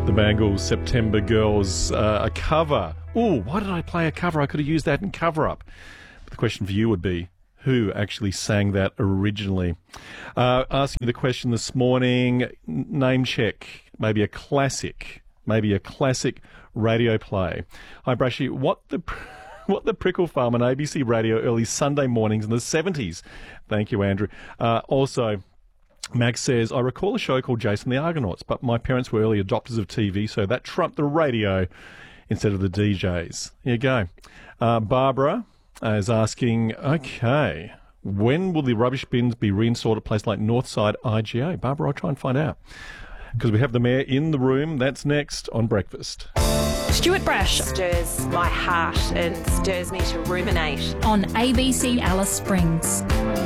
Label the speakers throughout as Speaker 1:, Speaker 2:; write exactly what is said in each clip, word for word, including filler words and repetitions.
Speaker 1: The Bangles, September Girls, uh, a cover. Oh, why did I play a cover? I could have used that in Cover Up. But the question for you would be, who actually sang that originally? Uh, asking the question this morning, name check, maybe a classic, maybe a classic radio play. Hi, Brashy, what the... What the Prickle Farm on A B C Radio early Sunday mornings in the seventies. Thank you, Andrew. Uh, also, Max says, I recall a show called Jason the Argonauts, but my parents were early adopters of T V, so that trumped the radio instead of the D Js. Here you go. Uh, Barbara is asking, okay, when will the rubbish bins be reinstalled at a place like Northside I G A? Barbara, I'll try and find out. Because we have the Mayor in the room. That's next on Breakfast.
Speaker 2: Stuart Brash.
Speaker 3: Stirs my heart and stirs me to ruminate.
Speaker 2: On A B C Alice Springs.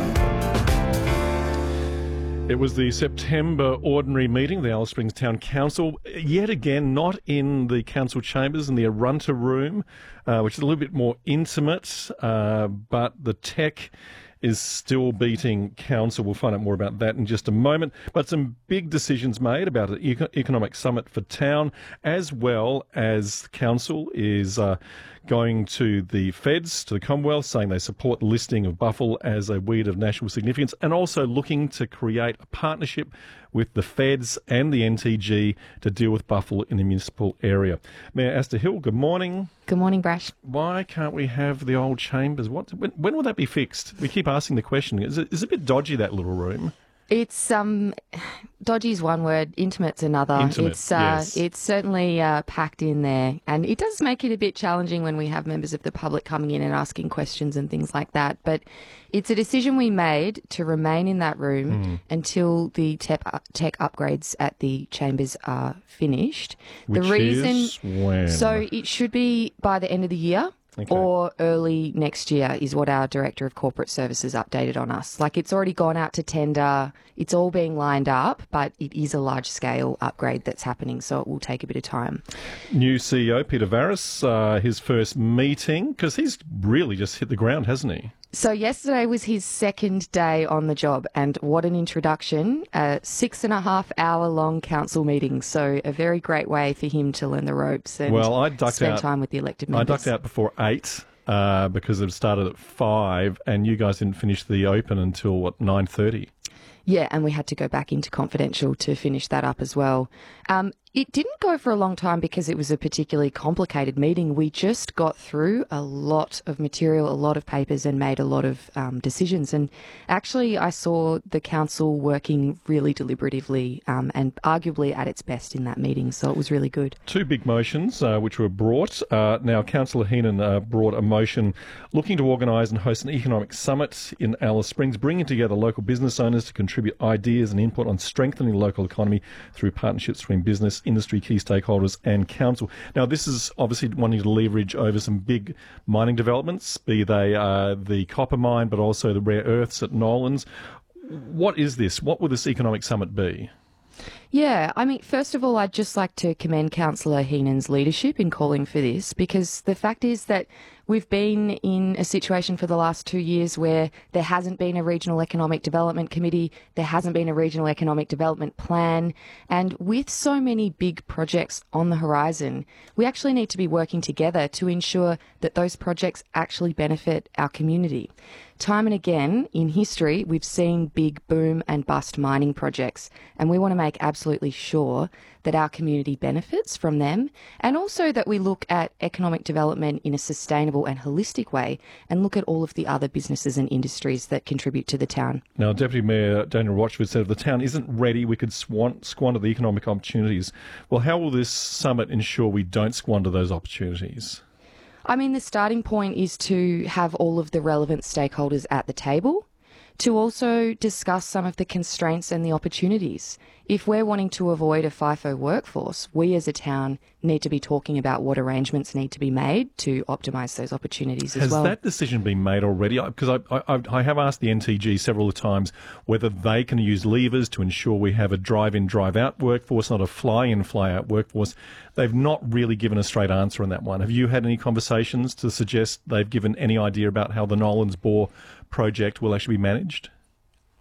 Speaker 1: It was the September ordinary meeting, the Alice Springs Town Council, yet again not in the council chambers, in the Arunta room, uh, which is a little bit more intimate, uh, but the tech is still beating council. We'll find out more about that in just a moment. But some big decisions made about an eco- economic summit for town, as well as council is uh, going to the feds, to the Commonwealth, saying they support the listing of buffel as a weed of national significance, and also looking to create a partnership with the feds and the N T G to deal with buffel in the municipal area. Mayor Asta Hill, good morning.
Speaker 4: Good morning, Brash.
Speaker 1: Why can't we have the old chambers? What? When, when will that be fixed? We keep asking the question. Is it, is it a bit dodgy, that little room?
Speaker 4: It's um, dodgy is one word, intimate's another.
Speaker 1: Intimate,
Speaker 4: it's uh,
Speaker 1: yes.
Speaker 4: It's certainly uh, packed in there, and it does make it a bit challenging when we have members of the public coming in and asking questions and things like that. But it's a decision we made to remain in that room mm. until the tech, uh, tech upgrades at the chambers are finished.
Speaker 1: Which
Speaker 4: the reason,
Speaker 1: is when?
Speaker 4: So it should be by the end of the year. Okay. Or early next year is what our Director of Corporate Services updated on us. Like, it's already gone out to tender. It's all being lined up, but it is a large-scale upgrade that's happening, so it will take a bit of time.
Speaker 1: New C E O, Peter Varis, uh, his first meeting, because he's really just hit the ground, hasn't he?
Speaker 4: So yesterday was his second day on the job, and what an introduction. A six and a half hour long council meeting, so a very great way for him to learn the ropes and
Speaker 1: well, I ducked
Speaker 4: spend
Speaker 1: out,
Speaker 4: time with the elected members.
Speaker 1: I ducked out before eight uh, because it started at five, and you guys didn't finish the open until, what, nine thirty?
Speaker 4: Yeah, and we had to go back into confidential to finish that up as well. Um, it didn't go for a long time because it was a particularly complicated meeting. We just got through a lot of material, a lot of papers, and made a lot of um, decisions. And actually, I saw the council working really deliberatively um, and arguably at its best in that meeting, so it was really good.
Speaker 1: Two big motions uh, which were brought. Uh, now, Councillor Heenan uh, brought a motion looking to organise and host an economic summit in Alice Springs, bringing together local business owners to contribute ideas and input on strengthening the local economy through partnerships between business, industry, key stakeholders and council. Now, this is obviously wanting to leverage over some big mining developments, be they uh, the copper mine, but also the rare earths at Nolans. What is this? What will this economic summit be?
Speaker 4: Yeah, I mean, first of all, I'd just like to commend Councillor Heenan's leadership in calling for this, because the fact is that we've been in a situation for the last two years where there hasn't been a regional economic development committee, there hasn't been a regional economic development plan, and with so many big projects on the horizon, we actually need to be working together to ensure that those projects actually benefit our community. Time and again in history, we've seen big boom and bust mining projects, and we want to make absolutely sure that our community benefits from them, and also that we look at economic development in a sustainable and holistic way and look at all of the other businesses and industries that contribute to the town.
Speaker 1: Now, Deputy Mayor Daniel Rochford said if the town isn't ready, we could swan- squander the economic opportunities. Well, how will this summit ensure we don't squander those opportunities?
Speaker 4: I mean, the starting point is to have all of the relevant stakeholders at the table, to also discuss some of the constraints and the opportunities. If we're wanting to avoid a FIFO workforce, we as a town need to be talking about what arrangements need to be made to optimise those opportunities
Speaker 1: Has
Speaker 4: as well.
Speaker 1: Has that decision been made already? Because I, I, I have asked the N T G several times whether they can use levers to ensure we have a drive-in, drive-out workforce, not a fly-in, fly-out workforce. They've not really given a straight answer on that one. Have you had any conversations to suggest they've given any idea about how the Nolans Bore project will actually be managed?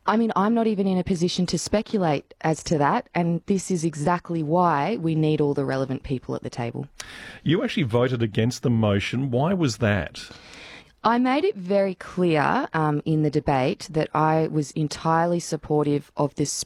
Speaker 4: I mean, I'm not even in a position to speculate as to that, and this is exactly why we need all the relevant people at the table.
Speaker 1: You actually voted against the motion. Why was that?
Speaker 4: I made it very clear um, in the debate that I was entirely supportive of this